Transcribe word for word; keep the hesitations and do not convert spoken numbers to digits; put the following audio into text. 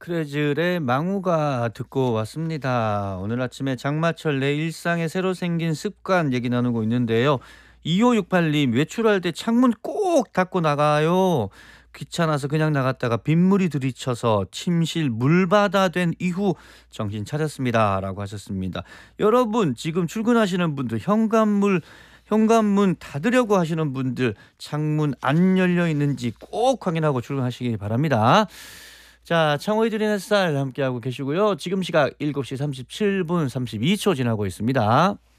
크레즐의 망우가 듣고 왔습니다. 오늘 아침에 장마철 내 일상에 새로 생긴 습관 얘기 나누고 있는데요. 이오육팔 님 외출할 때 창문 꼭 닫고 나가요. 귀찮아서 그냥 나갔다가 빗물이 들이쳐서 침실 물바다 된 이후 정신 차렸습니다. 라고 하셨습니다. 여러분 지금 출근하시는 분들 현관물 현관문 닫으려고 하시는 분들 창문 안 열려 있는지 꼭 확인하고 출근하시기 바랍니다. 자, 창호이 드린 햇살 함께하고 계시고요. 지금 시각 일곱 시 삼십칠 분 삼십이 초 지나고 있습니다.